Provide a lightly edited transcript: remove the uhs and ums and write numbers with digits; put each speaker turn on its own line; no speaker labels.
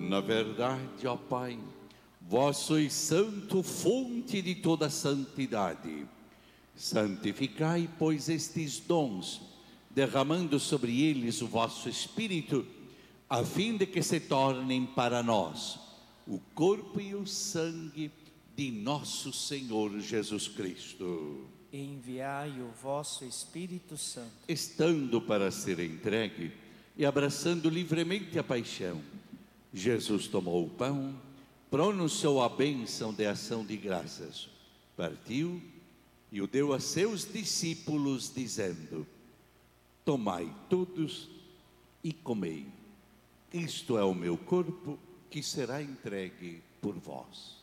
Na verdade, ó Pai, vós sois santo, fonte de toda santidade. Santificai, pois, estes dons, derramando sobre eles o vosso Espírito, a fim de que se tornem para nós o corpo e o sangue de nosso Senhor Jesus Cristo.
Enviai o vosso Espírito Santo.
Estando para ser entregue e abraçando livremente a paixão, Jesus tomou o pão, pronunciou a bênção de ação de graças, partiu e o deu a seus discípulos, dizendo: tomai todos e comei. Isto é o meu corpo, que será entregue por vós.